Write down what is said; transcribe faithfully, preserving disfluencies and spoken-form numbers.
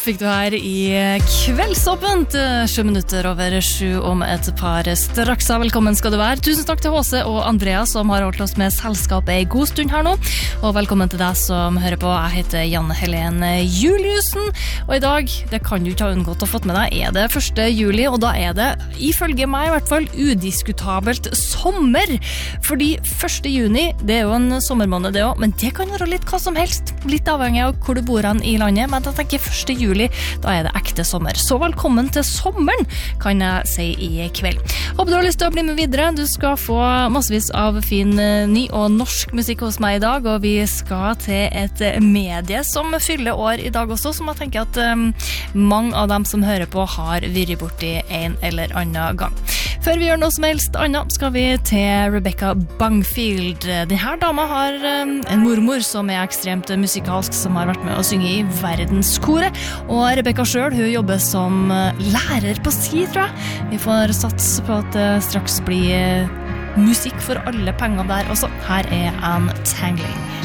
fikk du her i Kveldsåpent, sju minutter over sju om et par straks. Velkommen skal du være. Tusen takk til H C og Andrea som har holdt oss med selskapet en god stund her nå. Og velkommen til deg som hører på. Jeg heter Janne Helene Juliussen. Og i dag, det kan du ikke ha unngått å fått med deg, er det første juli, og da er det, ifølge meg i hvert fall, udiskutabelt sommer. Fordi første juni, det er jo en sommermåned det også, men det kan være litt hva som helst. Litt avhengig av hvor du bor han i landet, men da tenker jeg første juli, da er det ekte sommer. Så velkommen til sommeren, kan jeg si i kveld. Håper du har lyst til å bli med videre. Du skal få massevis av fin ny og norsk musikk hos meg i dag, og vi skal til et medie som fyller år i dag også, som jeg tenker at um, mange av dem som hører på har vært borti en eller annen gang. Før vi gjør noe som helst annet, skal vi til Rebecca Bangfield. Denne dama har um, en mormor som er ekstremt musikalsk, som har vært med å synge i verdenskoret, og Rebecca selv, hun jobber som lærer på ski, tror jeg. Vi får satse på at det straks blir musikk for alle penger der også. Her er Anne Tangling.